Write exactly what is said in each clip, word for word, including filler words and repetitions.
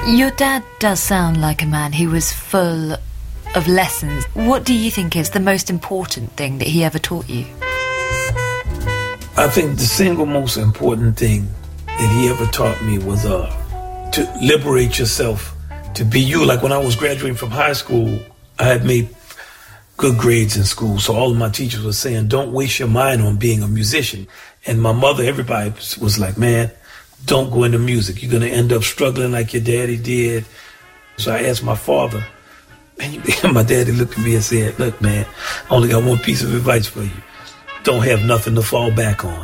Your dad does sound like a man who was full of lessons. What do you think is the most important thing that he ever taught you? I think the single most important thing that he ever taught me was uh, to liberate yourself, to be you. Like when I was graduating from high school, I had made good grades in school, so all of my teachers were saying, don't waste your mind on being a musician. And my mother, everybody was like, man, don't go into music. You're going to end up struggling like your daddy did. So I asked my father, and my daddy looked at me and said, look, man, I only got one piece of advice for you. Don't have nothing to fall back on.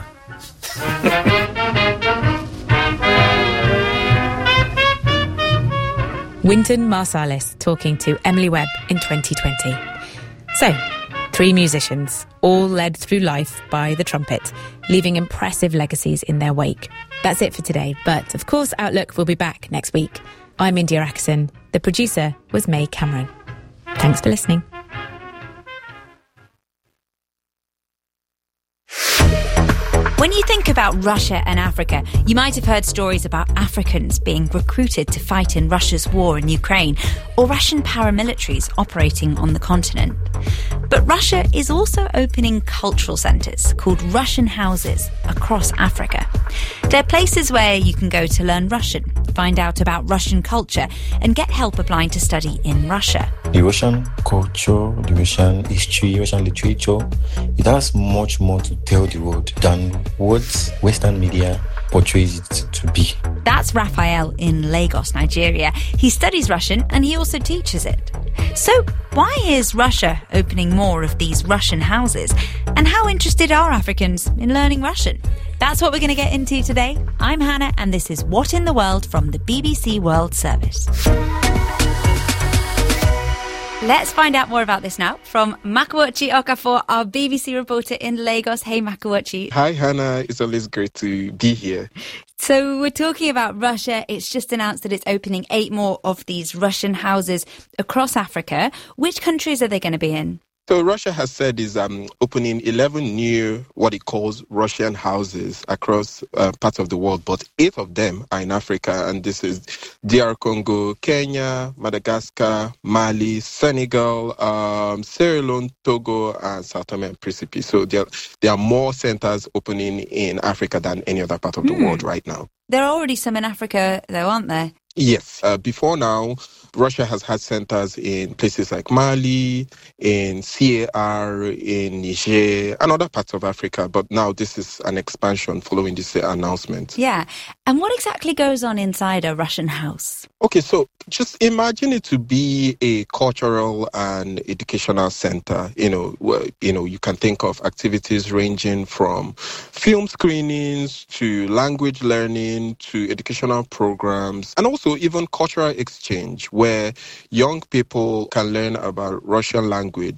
Wynton Marsalis talking to Emily Webb in twenty twenty. So, three musicians, all led through life by the trumpet, leaving impressive legacies in their wake. That's it for today, but of course Outlook will be back next week. I'm India Atkinson. The producer was May Cameron. Thanks for listening. When you think about Russia and Africa, you might have heard stories about Africans being recruited to fight in Russia's war in Ukraine, or Russian paramilitaries operating on the continent. But Russia is also opening cultural centres called Russian houses across Africa. They're places where you can go to learn Russian, find out about Russian culture, and get help applying to study in Russia. The Russian culture, the Russian history, Russian literature, it has much more to tell the world than what Western media portrays it to be. That's Raphael in Lagos, Nigeria. He studies Russian and he also teaches it. So why is Russia opening more of these Russian houses? And how interested are Africans in learning Russian? That's what we're going to get into today. I'm Hannah and this is What in the World from the B B C World Service. Let's find out more about this now from Makuochi Okafor, our B B C reporter in Lagos. Hey, Makuochi. Hi, Hannah. It's always great to be here. So we're talking about Russia. It's just announced that it's opening eight more of these Russian houses across Africa. Which countries are they going to be in? So Russia has said is um, opening eleven new, what it calls Russian houses across uh, parts of the world, but eight of them are in Africa, and this is D R Congo, Kenya, Madagascar, Mali, Senegal, um, Sierra Leone, Togo, and Sao Tome and Principe. So there, there are more centers opening in Africa than any other part of the mm. world right now. There are already some in Africa, though, aren't there? Yes. Uh, before now, Russia has had centers in places like Mali, in C A R, in Niger, and other parts of Africa. But now this is an expansion following this announcement. Yeah. And what exactly goes on inside a Russian house? Okay, so just imagine it to be a cultural and educational center. You know, where, you know, you can think of activities ranging from film screenings to language learning to educational programs, and also even cultural exchange, where young people can learn about Russian language